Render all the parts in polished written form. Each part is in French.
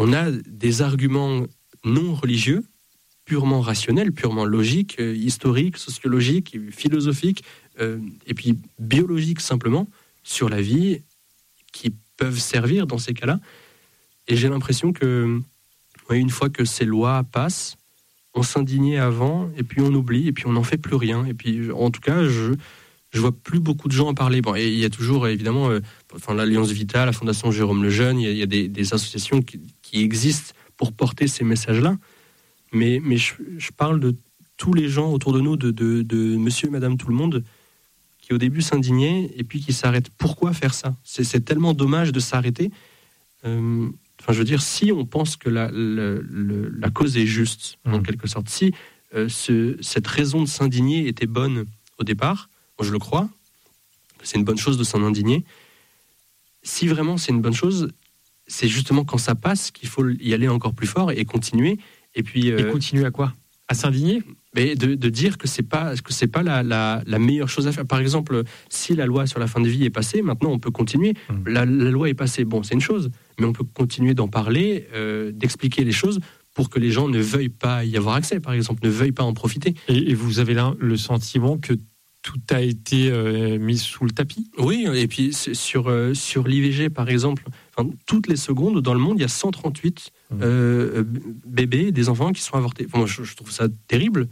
on a des arguments non religieux, purement rationnels, purement logiques, historiques, sociologiques, philosophiques, et puis biologiques simplement, sur la vie, qui peuvent servir dans ces cas-là. Et j'ai l'impression que, une fois que ces lois passent, on s'indignait avant, et puis on oublie, et puis on n'en fait plus rien. Et puis, en tout cas, je vois plus beaucoup de gens en parler. Bon, et il y a toujours, évidemment, l'Alliance Vita, la Fondation Jérôme Lejeune, il y a des associations qui existent pour porter ces messages-là. Mais je parle de tous les gens autour de nous, de monsieur et madame tout le monde, qui au début s'indignaient, et puis qui s'arrêtent. Pourquoi faire ça ? C'est tellement dommage de s'arrêter. Je veux dire, si on pense que la cause est juste, en quelque sorte, si cette raison de s'indigner était bonne au départ, moi je le crois, c'est une bonne chose de s'en indigner. Si vraiment c'est une bonne chose, c'est justement quand ça passe qu'il faut y aller encore plus fort et continuer. Et puis et continuer à quoi ? À s'indigner ? Mais de dire que c'est pas la meilleure chose à faire. Par exemple, si la loi sur la fin de vie est passée, maintenant on peut continuer. La loi est passée, bon, c'est une chose, mais on peut continuer d'en parler, d'expliquer les choses pour que les gens ne veuillent pas y avoir accès, par exemple, ne veuillent pas en profiter. Et vous avez là le sentiment que tout a été mis sous le tapis ? Oui, et puis sur l'IVG, par exemple, toutes les secondes dans le monde, il y a 138 bébés, des enfants qui sont avortés. Moi, je trouve ça terrible.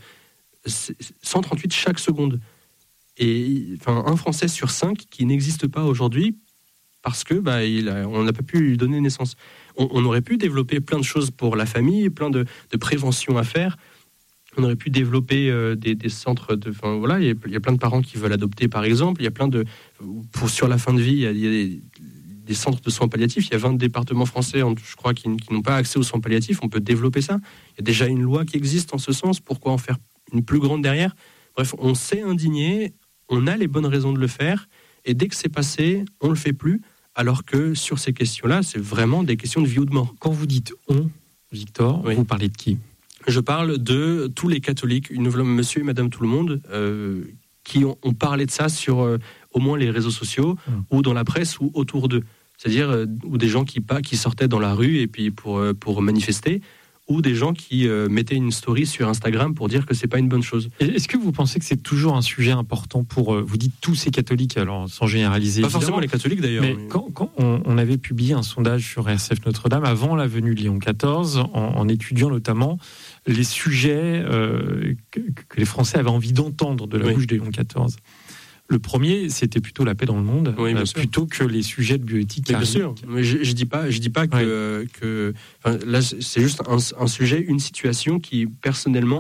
138 chaque seconde. Et un Français sur 5 qui n'existe pas aujourd'hui parce que on n'a pas pu lui donner naissance. On aurait pu développer plein de choses pour la famille, plein de prévention à faire. On aurait pu développer des centres de... il y a plein de parents qui veulent adopter, par exemple. Il y a plein de... sur la fin de vie, il y a des centres de soins palliatifs. Il y a 20 départements français, je crois, qui n'ont pas accès aux soins palliatifs. On peut développer ça. Il y a déjà une loi qui existe en ce sens. Pourquoi en faire une plus grande derrière ? Bref, on s'est indigné, on a les bonnes raisons de le faire, et dès que c'est passé, on ne le fait plus, alors que sur ces questions-là, c'est vraiment des questions de vie ou de mort. Quand vous dites « on », Victor, oui. Vous parlez de qui ? Je parle de tous les catholiques, monsieur et madame tout le monde, qui ont parlé de ça sur au moins les réseaux sociaux, ou dans la presse, ou autour d'eux. C'est-à-dire, ou des gens qui sortaient dans la rue et puis pour manifester, ou des gens qui mettaient une story sur Instagram pour dire que c'est pas une bonne chose. Est-ce que vous pensez que c'est toujours un sujet important pour, vous dites tous ces catholiques, alors sans généraliser pas forcément les catholiques d'ailleurs. Mais quand on avait publié un sondage sur RCF Notre-Dame avant la venue de Léon XIV, en étudiant notamment les sujets que les Français avaient envie d'entendre de la bouche de Léon XIV. Le premier, c'était plutôt la paix dans le monde, plutôt que les sujets de bioéthique. Mais bien sûr, mais je dis pas que là c'est juste un sujet, une situation qui personnellement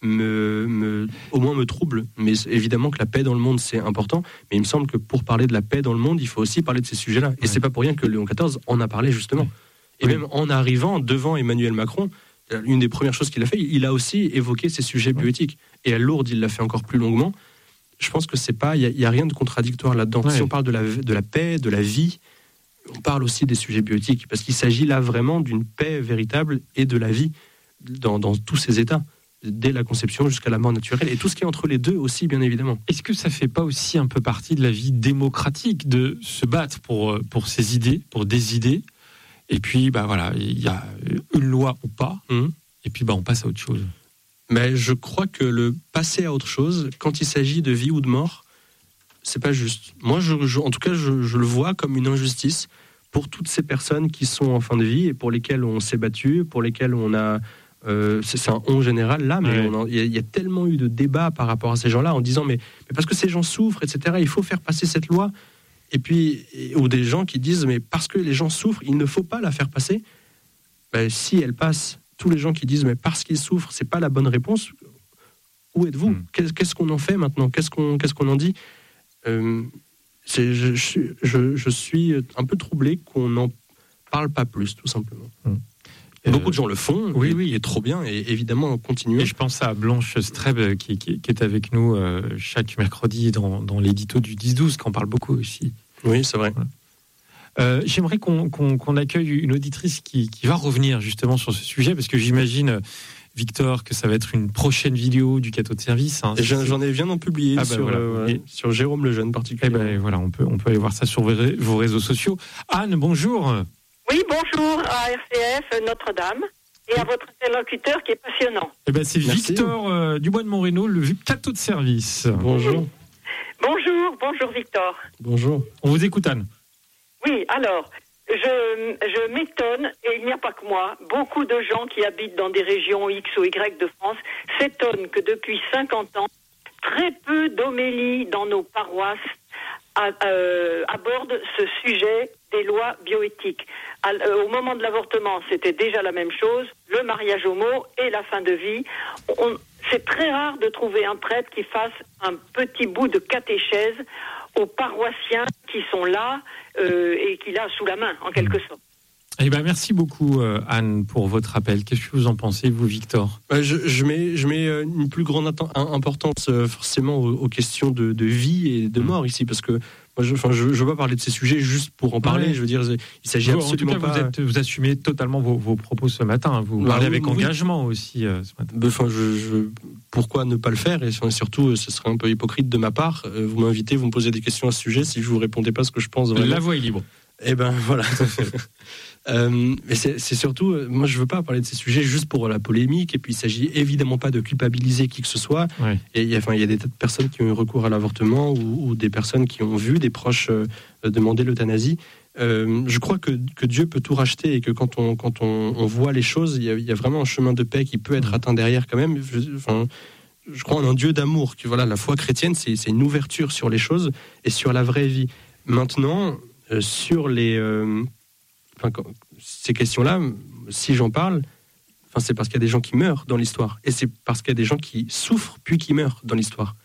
au moins me trouble. Mais évidemment que la paix dans le monde c'est important, mais il me semble que pour parler de la paix dans le monde, il faut aussi parler de ces sujets-là. Et c'est pas pour rien que Léon XIV en a parlé justement. Et même en arrivant devant Emmanuel Macron, une des premières choses qu'il a fait, il a aussi évoqué ces sujets bioéthiques. Et à Lourdes, il l'a fait encore plus longuement. Je pense que c'est pas, il y a rien de contradictoire là-dedans. Si on parle de la paix, de la vie, on parle aussi des sujets bioéthiques, parce qu'il s'agit là vraiment d'une paix véritable et de la vie dans tous ses états, dès la conception jusqu'à la mort naturelle, et tout ce qui est entre les deux aussi, bien évidemment. Est-ce que ça fait pas aussi un peu partie de la vie démocratique de se battre pour ses idées, pour des idées, et puis il y a une loi ou pas, et puis on passe à autre chose. Mais je crois que le passer à autre chose, quand il s'agit de vie ou de mort, c'est pas juste. Moi, en tout cas, je le vois comme une injustice pour toutes ces personnes qui sont en fin de vie et pour lesquelles on s'est battu, pour lesquelles on a... c'est un on général là, mais il y a tellement eu de débats par rapport à ces gens-là en disant mais parce que ces gens souffrent, etc., il faut faire passer cette loi. Et puis, ou des gens qui disent mais parce que les gens souffrent, il ne faut pas la faire passer. Si elle passe... Tous les gens qui disent mais parce qu'ils souffrent, c'est pas la bonne réponse. Où êtes-vous ? Qu'est-ce qu'on en fait maintenant ? Qu'est-ce qu'on en dit ? Je suis un peu troublé qu'on n'en parle pas plus, tout simplement. Beaucoup de gens le font, oui, et trop bien, et évidemment continuer. Et je pense à Blanche Streb qui est avec nous chaque mercredi dans l'édito du 10-12, qui en parle beaucoup aussi. Oui, c'est vrai. Voilà. J'aimerais qu'on accueille une auditrice qui va revenir justement sur ce sujet, parce que j'imagine, Victor, que ça va être une prochaine vidéo du Cateau de service. J'en ai viens d'en publier sur Jérôme Lejeune particulièrement. On peut aller voir ça sur vos réseaux sociaux. Anne, bonjour. Oui, bonjour à RCF Notre-Dame et à votre interlocuteur qui est passionnant. Eh ben, c'est Merci. Victor Dubois de Montrénaud, le plateau de service. Bonjour. Bonjour Victor. Bonjour. On vous écoute, Anne. Oui, alors, je m'étonne, et il n'y a pas que moi, beaucoup de gens qui habitent dans des régions X ou Y de France s'étonnent que depuis 50 ans, très peu d'homélies dans nos paroisses abordent ce sujet des lois bioéthiques. Au moment de l'avortement, c'était déjà la même chose, le mariage homo et la fin de vie. C'est très rare de trouver un prêtre qui fasse un petit bout de catéchèse aux paroissiens qui sont là et qu'il a sous la main, en quelque sorte. Eh ben, merci beaucoup, Anne, pour votre appel. Qu'est-ce que vous en pensez, vous, Victor ? Je mets une plus grande importance forcément aux questions de vie et de mort ici, parce que moi, je veux pas parler de ces sujets juste pour en parler. Ouais. Je veux dire, il s'agit absolument pas. En tout cas, vous assumez totalement vos propos ce matin. Vous parlez avec engagement aussi ce matin. Pourquoi ne pas le faire ? Et surtout, ce serait un peu hypocrite de ma part. Vous m'invitez, vous me posez des questions à ce sujet. Si je vous répondais pas ce que je pense, vraiment. La voie est libre. Eh ben voilà. Mais c'est surtout, moi je veux pas parler de ces sujets juste pour la polémique, et puis il s'agit évidemment pas de culpabiliser qui que ce soit. Ouais. Et il y a des tas de personnes qui ont eu recours à l'avortement ou des personnes qui ont vu des proches demander l'euthanasie. Je crois que Dieu peut tout racheter, et que quand on voit les choses, il y a vraiment un chemin de paix qui peut être atteint derrière quand même. Je crois en un Dieu d'amour. Que voilà, la foi chrétienne, c'est une ouverture sur les choses et sur la vraie vie. Maintenant, sur ces questions-là, si j'en parle, c'est parce qu'il y a des gens qui meurent dans l'histoire, et c'est parce qu'il y a des gens qui souffrent puis qui meurent dans l'histoire.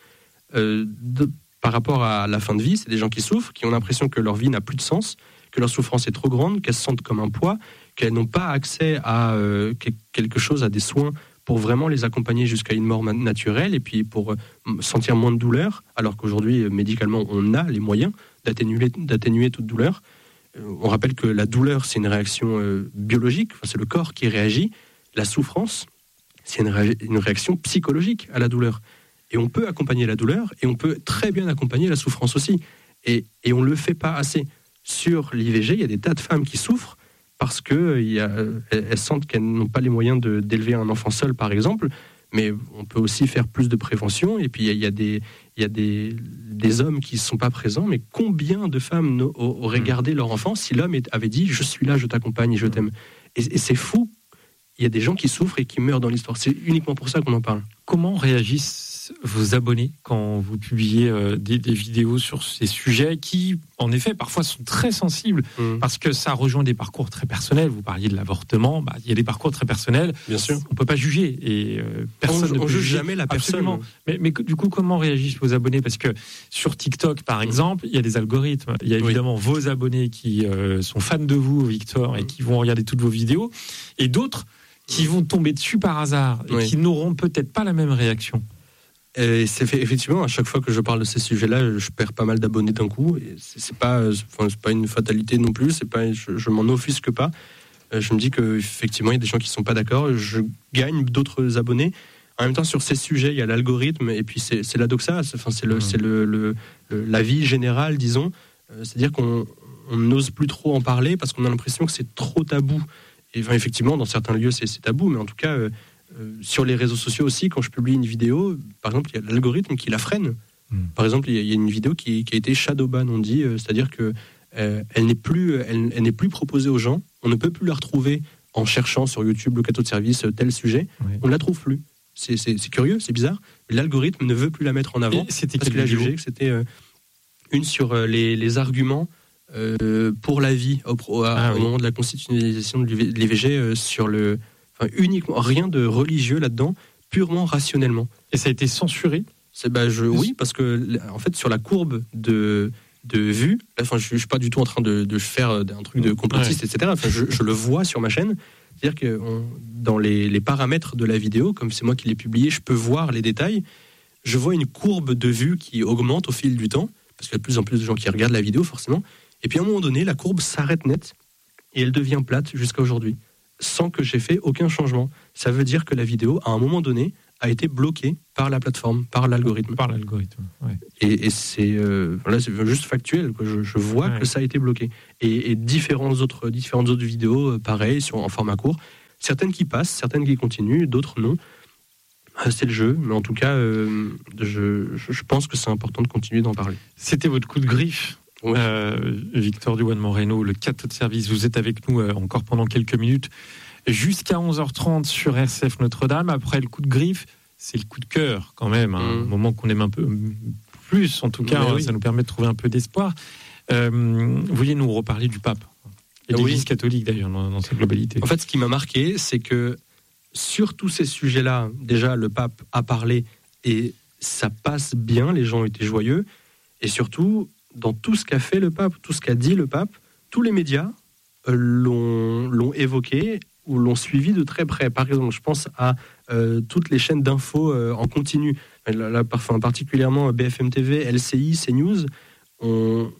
Par rapport à la fin de vie, c'est des gens qui souffrent, qui ont l'impression que leur vie n'a plus de sens, que leur souffrance est trop grande, qu'elles se sentent comme un poids, qu'elles n'ont pas accès à quelque chose, à des soins pour vraiment les accompagner jusqu'à une mort naturelle, et puis pour sentir moins de douleur, alors qu'aujourd'hui, médicalement, on a les moyens d'atténuer toute douleur. On rappelle que la douleur, c'est une réaction biologique, c'est le corps qui réagit. La souffrance, c'est une réaction psychologique à la douleur. Et on peut accompagner la douleur, et on peut très bien accompagner la souffrance aussi. Et on ne le fait pas assez. Sur l'IVG, il y a des tas de femmes qui souffrent parce qu'elles sentent qu'elles n'ont pas les moyens d'élever un enfant seul, par exemple. Mais on peut aussi faire plus de prévention. Et puis il y a des hommes qui ne sont pas présents. Mais combien de femmes auraient gardé leur enfant si l'homme avait dit « je suis là, je t'accompagne, je t'aime ». Et c'est fou. Il y a des gens qui souffrent et qui meurent dans l'histoire. C'est uniquement pour ça qu'on en parle. Comment réagissent vos abonnés quand vous publiez des vidéos sur ces sujets qui, en effet, parfois sont très sensibles parce que ça rejoint des parcours très personnels. Vous parliez de l'avortement, il y a des parcours très personnels. Bien sûr. On ne peut pas juger. Et personne ne juge jamais la personne. Absolument. Mais du coup, comment réagissent vos abonnés ? Parce que sur TikTok, par exemple, il y a des algorithmes. Il y a évidemment vos abonnés qui sont fans de vous, Victor, et qui vont regarder toutes vos vidéos. Et d'autres qui vont tomber dessus par hasard et qui n'auront peut-être pas la même réaction. Et effectivement, à chaque fois que je parle de ces sujets-là, je perds pas mal d'abonnés d'un coup. Et c'est pas une fatalité non plus. Je m'en offusque pas. Je me dis qu'effectivement, il y a des gens qui sont pas d'accord. Je gagne d'autres abonnés. En même temps, sur ces sujets, il y a l'algorithme, et puis c'est la doxa. C'est la vie générale, disons. C'est-à-dire qu'on n'ose plus trop en parler parce qu'on a l'impression que c'est trop tabou. Et effectivement, dans certains lieux, c'est tabou, mais en tout cas, sur les réseaux sociaux aussi, quand je publie une vidéo, par exemple, il y a l'algorithme qui la freine. Par exemple, il y a une vidéo qui a été shadowban, on dit, c'est-à-dire que elle n'est plus proposée aux gens. On ne peut plus la retrouver en cherchant sur YouTube le plateau de service tel sujet. On ne la trouve plus. C'est curieux, c'est bizarre. L'algorithme ne veut plus la mettre en avant. C'était parce qu'il a jugé que c'était une sur les arguments pour la vie au moment de la constitutionnalisation de l'IVG, uniquement rien de religieux là-dedans, purement rationnellement. Et ça a été censuré ? Oui, parce que en fait sur la courbe de vue, je suis pas du tout en train de faire un truc de complotiste, etc. Je le vois sur ma chaîne. C'est-à-dire que dans les paramètres de la vidéo, comme c'est moi qui l'ai publié, je peux voir les détails. Je vois une courbe de vue qui augmente au fil du temps, parce qu'il y a de plus en plus de gens qui regardent la vidéo, forcément. Et puis à un moment donné, la courbe s'arrête net et elle devient plate jusqu'à aujourd'hui. sans que j'ai fait aucun changement. Ça veut dire que la vidéo, à un moment donné, a été bloquée par la plateforme, par l'algorithme. Ouais. Et c'est juste factuel, quoi. Je vois que ça a été bloqué. Et différentes autres vidéos, pareil, en format court. Certaines qui passent, certaines qui continuent, d'autres non. C'est le jeu, mais en tout cas, je pense que c'est important de continuer d'en parler. C'était votre coup de griffe. Ouais. Victor Duan-Moreno, le 4 de service, vous êtes avec nous encore pendant quelques minutes, jusqu'à 11h30 sur RCF Notre-Dame. Après le coup de griffe, c'est le coup de cœur quand même, un moment qu'on aime un peu plus, en tout cas, ça nous permet de trouver un peu d'espoir. Vous vouliez nous reparler du pape et de l'Église catholique d'ailleurs dans sa globalité. En fait, ce qui m'a marqué, c'est que sur tous ces sujets-là, déjà le pape a parlé et ça passe bien, les gens étaient joyeux, et surtout dans tout ce qu'a fait le pape, tout ce qu'a dit le pape, tous les médias l'ont évoqué ou l'ont suivi de très près. Par exemple, je pense à toutes les chaînes d'infos en continu, particulièrement BFM TV, LCI, CNews, ont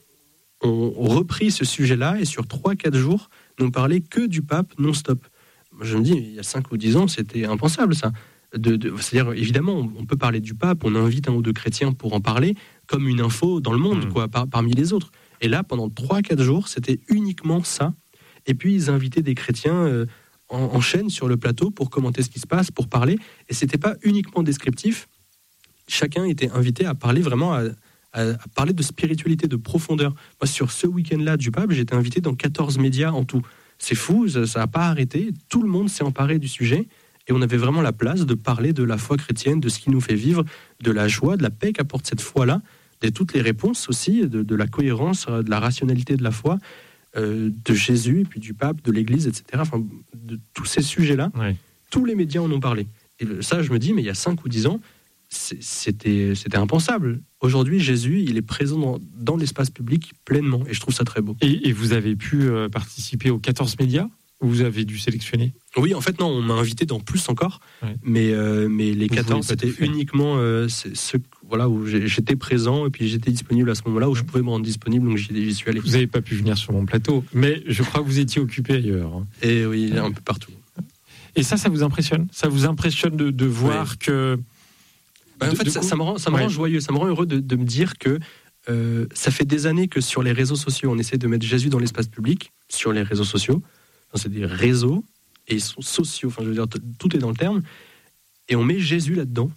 repris ce sujet-là et sur 3-4 jours n'ont parlé que du pape non-stop. Je me dis, il y a 5 ou 10 ans, c'était impensable ça. C'est-à-dire, évidemment, on peut parler du pape, on invite un ou deux chrétiens pour en parler, comme une info dans le monde, quoi, parmi les autres. Et là, pendant 3-4 jours, c'était uniquement ça. Et puis, ils invitaient des chrétiens en chaîne sur le plateau pour commenter ce qui se passe, pour parler. Et c'était pas uniquement descriptif. Chacun était invité à parler vraiment, à parler de spiritualité, de profondeur. Moi, sur ce week-end-là du pape, j'ai été invité dans 14 médias en tout. C'est fou, ça n'a pas arrêté. Tout le monde s'est emparé du sujet. Et on avait vraiment la place de parler de la foi chrétienne, de ce qui nous fait vivre, de la joie, de la paix qu'apporte cette foi-là, de toutes les réponses aussi, de la cohérence, de la rationalité de la foi, de Jésus, et puis du pape, de l'Église, etc. Enfin, de tous ces sujets-là, tous les médias en ont parlé. Et ça, je me dis, mais il y a 5 ou 10 ans, c'était impensable. Aujourd'hui, Jésus, il est présent dans l'espace public pleinement, et je trouve ça très beau. Et vous avez pu participer aux 14 médias ? Ou vous avez dû sélectionner ? Oui, en fait, non, on m'a invité dans plus encore, mais les 14, c'était uniquement ceux où j'étais présent, et puis j'étais disponible à ce moment-là, où je pouvais me rendre disponible, donc j'y suis allé. Vous n'avez pas pu venir sur mon plateau, mais je crois que vous étiez occupé ailleurs. Et oui, un peu partout. Et ça vous impressionne ? Ça vous impressionne de voir que... En fait, ça me rend joyeux, ça me rend heureux de me dire que ça fait des années que sur les réseaux sociaux, on essaie de mettre Jésus dans l'espace public, sur les réseaux sociaux. Enfin, c'est des réseaux, et ils sont sociaux, enfin, je veux dire, tout est dans le terme, et on met Jésus là-dedans.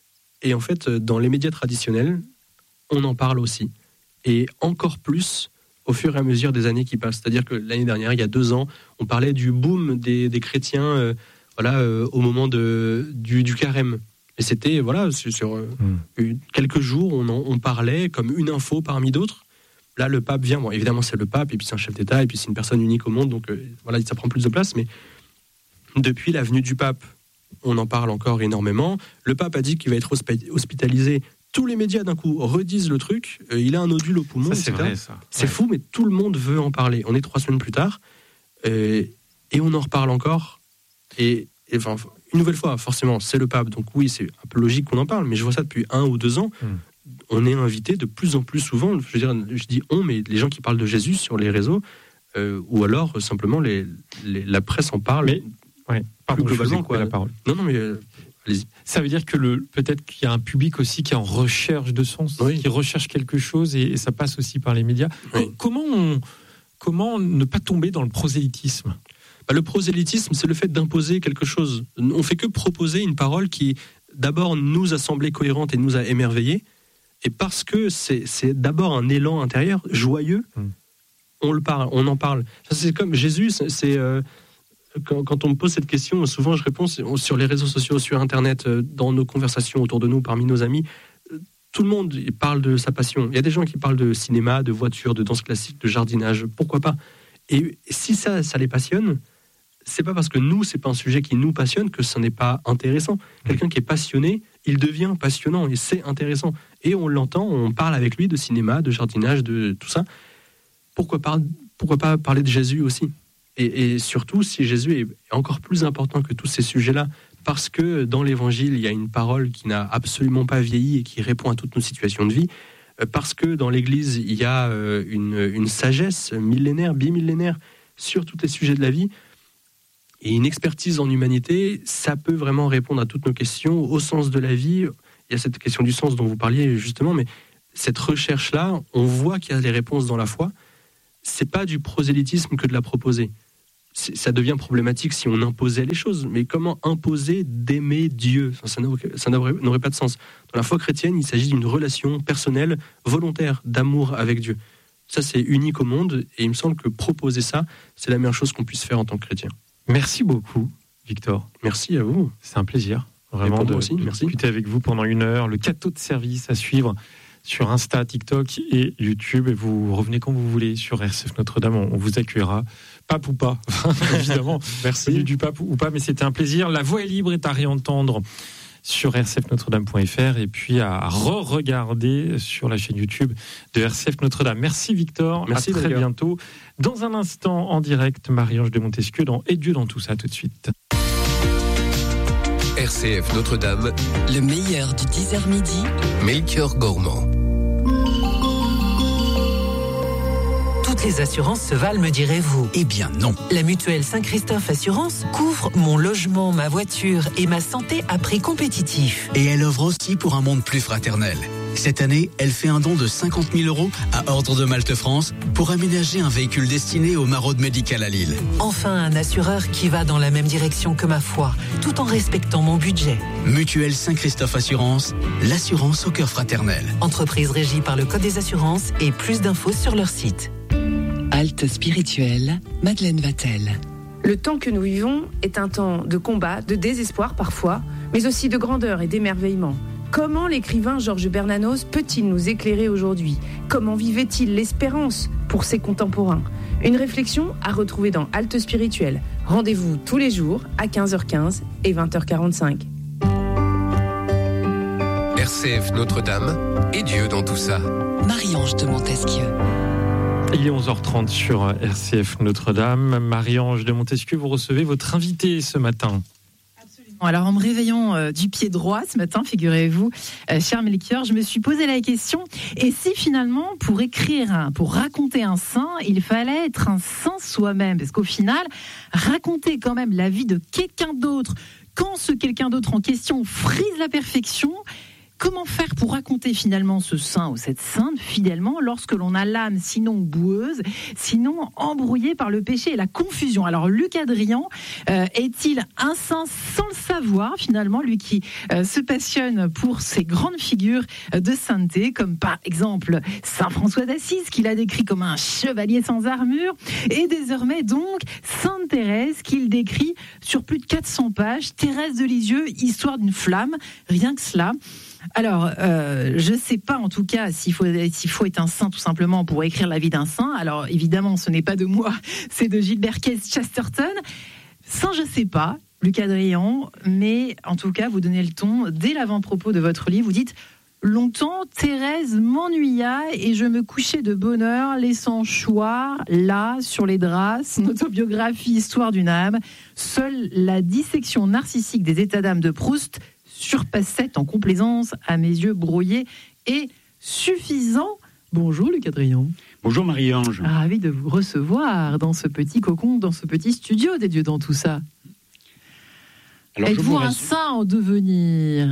Et en fait, dans les médias traditionnels, on en parle aussi. Et encore plus au fur et à mesure des années qui passent. C'est-à-dire que l'année dernière, il y a 2 ans, on parlait du boom des chrétiens au moment du carême. Et c'était, sur quelques jours, on parlait comme une info parmi d'autres. Là, le pape vient. Bon, évidemment, c'est le pape, et puis c'est un chef d'État, et puis c'est une personne unique au monde, donc ça prend plus de place. Mais depuis la venue du pape, on en parle encore énormément. Le pape a dit qu'il va être hospitalisé. Tous les médias, d'un coup, redisent le truc. Il a un nodule au poumon, ça, etc. C'est vrai, ça. C'est fou, mais tout le monde veut en parler. On est 3 semaines plus tard, et on en reparle encore. Et une nouvelle fois, forcément, c'est le pape. Donc oui, c'est un peu logique qu'on en parle, mais je vois ça depuis 1 ou 2 ans. On est invité de plus en plus souvent, je dis on, mais les gens qui parlent de Jésus sur les réseaux, ou alors simplement la presse en parle. Mais, plus globalement, quoi. La parole. Non, mais allez-y. Ça veut dire que peut-être qu'il y a un public aussi qui est en recherche de sens, qui recherche quelque chose, et ça passe aussi par les médias. Oui. Comment ne pas tomber dans le prosélytisme ? Le prosélytisme, c'est le fait d'imposer quelque chose. On fait que proposer une parole qui, d'abord, nous a semblé cohérente et nous a émerveillés. Et parce que c'est d'abord un élan intérieur joyeux, on en parle. Ça, c'est comme Jésus, quand on me pose cette question, souvent je réponds sur les réseaux sociaux, sur Internet, dans nos conversations autour de nous, parmi nos amis, tout le monde parle de sa passion. Il y a des gens qui parlent de cinéma, de voiture, de danse classique, de jardinage, pourquoi pas. Et si ça les passionne, c'est pas parce que nous, c'est pas un sujet qui nous passionne que ce n'est pas intéressant. Quelqu'un qui est passionné, il devient passionnant et c'est intéressant. Et on l'entend, on parle avec lui de cinéma, de jardinage, de tout ça. Pourquoi pas parler de Jésus aussi ? Et surtout, si Jésus est encore plus important que tous ces sujets-là, parce que dans l'Évangile, il y a une parole qui n'a absolument pas vieilli et qui répond à toutes nos situations de vie, parce que dans l'Église, il y a une sagesse millénaire, bimillénaire sur tous les sujets de la vie. Et une expertise en humanité, ça peut vraiment répondre à toutes nos questions, au sens de la vie. Il y a cette question du sens dont vous parliez justement, mais cette recherche-là, on voit qu'il y a des réponses dans la foi. C'est pas du prosélytisme que de la proposer. Ça devient problématique si on imposait les choses. Mais comment imposer d'aimer Dieu ? Ça n'aurait pas de sens. Dans la foi chrétienne, il s'agit d'une relation personnelle, volontaire, d'amour avec Dieu. Ça, c'est unique au monde, et il me semble que proposer ça, c'est la meilleure chose qu'on puisse faire en tant que chrétien. Merci beaucoup, Victor. Merci à vous. C'est un plaisir, vraiment, de discuter avec vous pendant 1 heure. Le cadeau de service à suivre sur Insta, TikTok et YouTube. Et vous revenez quand vous voulez sur RCF Notre-Dame. On vous accueillera. Pape ou pas, évidemment. Merci. Du pape ou pas, mais c'était un plaisir. La voix est libre est à réentendre sur rcfnotredame.fr et puis à re-regarder sur la chaîne YouTube de RCF Notre-Dame. Merci Victor, merci, à très bientôt. Dans un instant, en direct, Marie-Ange de Montesquieu dans Et Dieu dans tout ça, tout de suite. RCF Notre-Dame, le meilleur du 10h midi, Melchior Gormand. Toutes les assurances se valent, me direz-vous. Eh bien non. La mutuelle Saint-Christophe Assurance couvre mon logement, ma voiture et ma santé à prix compétitif. Et elle œuvre aussi pour un monde plus fraternel. Cette année, elle fait un don de 50 000 € à Ordre de Malte France pour aménager un véhicule destiné aux maraudes médicales à Lille. Enfin, un assureur qui va dans la même direction que ma foi, tout en respectant mon budget. Mutuelle Saint-Christophe Assurance, l'assurance au cœur fraternel. Entreprise régie par le Code des assurances et plus d'infos sur leur site. Halte spirituelle, Madeleine Vatel. Le temps que nous vivons est un temps de combat, de désespoir parfois, mais aussi de grandeur et d'émerveillement. Comment l'écrivain Georges Bernanos peut-il nous éclairer aujourd'hui ? Comment vivait-il l'espérance pour ses contemporains ? Une réflexion à retrouver dans Halte spirituelle. Rendez-vous tous les jours à 15h15 et 20h45. RCF Notre-Dame et Dieu dans tout ça. Marie-Ange de Montesquieu. Il est 11h30 sur RCF Notre-Dame. Marie-Ange de Montesquieu, vous recevez votre invité ce matin. Alors, en me réveillant du pied droit ce matin, figurez-vous, cher Melchior, je me suis posé la question, et si finalement, pour raconter un saint, il fallait être un saint soi-même ? Parce qu'au final, raconter quand même la vie de quelqu'un d'autre, quand ce quelqu'un d'autre en question frise la perfection, comment faire pour raconter finalement ce saint ou cette sainte fidèlement lorsque l'on a l'âme sinon boueuse, sinon embrouillée par le péché et la confusion ? Alors Luc Adrian est-il un saint sans le savoir finalement, lui qui se passionne pour ces grandes figures de sainteté, comme par exemple Saint François d'Assise, qu'il a décrit comme un chevalier sans armure, et désormais donc Sainte Thérèse, qu'il décrit sur plus de 400 pages, Thérèse de Lisieux, histoire d'une flamme, rien que cela. Alors, je ne sais pas en tout cas s'il faut être un saint tout simplement pour écrire la vie d'un saint. Alors évidemment, ce n'est pas de moi, c'est de Gilbert Keith Chesterton. Saint, je ne sais pas, Luc Adrian, mais en tout cas, vous donnez le ton dès l'avant-propos de votre livre. Vous dites « Longtemps, Thérèse m'ennuya et je me couchais de bonne heure, laissant choir, là, sur les draps, son autobiographie Histoire d'une âme. Seule la dissection narcissique des états d'âme de Proust surpassait en complaisance à mes yeux brouillés et suffisant. » Bonjour Luc Adrian. Bonjour Marie-Ange. Ravi de vous recevoir dans ce petit cocon, dans ce petit studio des Dieux dans tout ça. Alors, êtes-vous un saint en devenir ?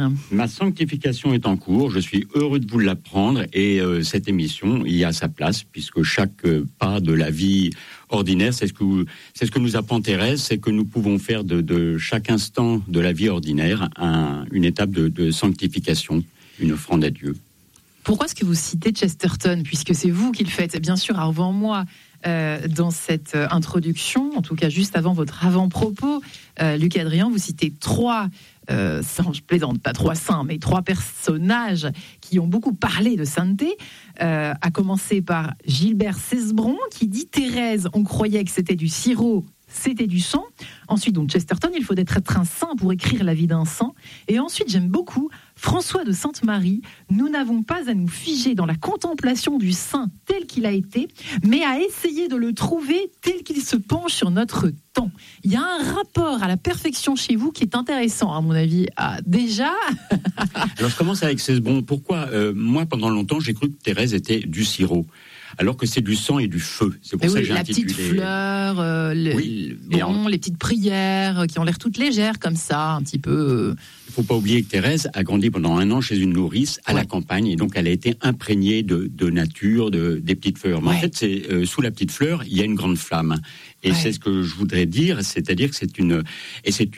Ma sanctification est en cours, je suis heureux de vous l'apprendre et cette émission y a sa place puisque chaque pas de la vie ordinaire, c'est ce que nous apprend Thérèse, c'est que nous pouvons faire de chaque instant de la vie ordinaire une étape de sanctification, une offrande à Dieu. Pourquoi est-ce que vous citez Chesterton, puisque c'est vous qui le faites, bien sûr, avant moi, dans cette introduction, en tout cas juste avant votre avant-propos, Luc Adrian, vous citez trois, je plaisante, pas trois saints, mais trois personnages qui ont beaucoup parlé de sainteté, à commencer par Gilbert Cesbron, qui dit « Thérèse, on croyait que c'était du sirop, c'était du sang ». Ensuite, donc Chesterton, il faut être un saint pour écrire la vie d'un saint. Et ensuite, j'aime beaucoup François de Sainte-Marie. Nous n'avons pas à nous figer dans la contemplation du saint tel qu'il a été, mais à essayer de le trouver tel qu'il se penche sur notre temps. Il y a un rapport à la perfection chez vous qui est intéressant, à mon avis. Déjà. Alors, je commence avec Cesbron. Pourquoi moi, pendant longtemps, j'ai cru que Thérèse était du sirop. alors que c'est du sang et du feu. C'est pour ça que j'ai la intitulé... petite fleur, les petites prières qui ont l'air toutes légères comme ça, un petit peu... Il ne faut pas oublier que Thérèse a grandi pendant 1 an chez une nourrice à la campagne, et donc elle a été imprégnée de nature, des petites fleurs. Mais en fait, c'est, sous la petite fleur, il y a une grande flamme. Et c'est ce que je voudrais dire, c'est-à-dire que c'est